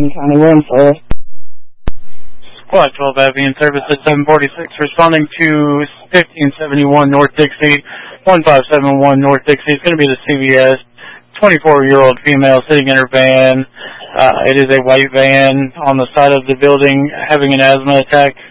County Windsor. Squad 12 Abbey in service at 746, responding to 1571 North Dixie, 1571 North Dixie. It's going to be the CVS, 24-year-old female sitting in her van. It is a white van on the side of the building having an asthma attack.